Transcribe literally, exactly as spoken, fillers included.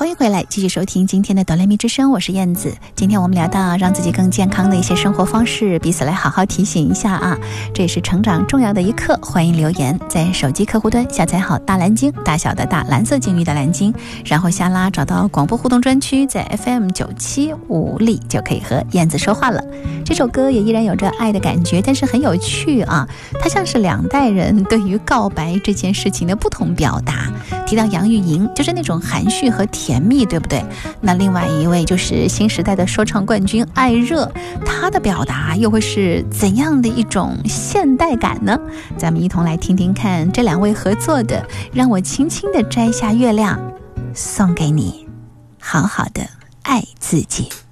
欢迎回来，继续收听今天的哆来咪之声，我是燕子。今天我们聊到让自己更健康的一些生活方式，彼此来好好提醒一下啊，这也是成长重要的一课。欢迎留言，在手机客户端下载好大蓝鲸，大小的大，蓝色鲸鱼的蓝鲸，然后下拉找到广播互动专区，在 F M 九七五里就可以和燕子说话了。这首歌也依然有着爱的感觉，但是很有趣啊，它像是两代人对于告白这件事情的不同表达。提到杨钰莹，就是那种含蓄和甜蜜，对不对？那另外一位就是新时代的说唱冠军艾热，他的表达又会是怎样的一种现代感呢？咱们一同来听听看这两位合作的《让我轻轻地摘下月亮》，送给你，好好的爱自己。